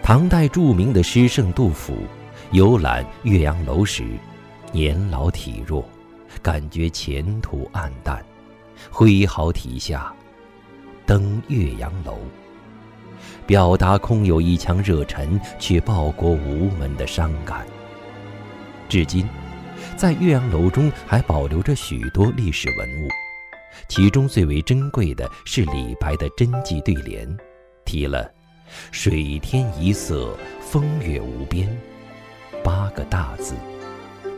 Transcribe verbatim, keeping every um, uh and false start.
唐代著名的诗圣杜甫游览岳阳楼时，年老体弱，感觉前途暗淡，挥毫题下登岳阳楼，表达空有一腔热忱却报国无门的伤感。至今在岳阳楼中还保留着许多历史文物，其中最为珍贵的是李白的真迹对联，题了水天一色，风月无边八个大字。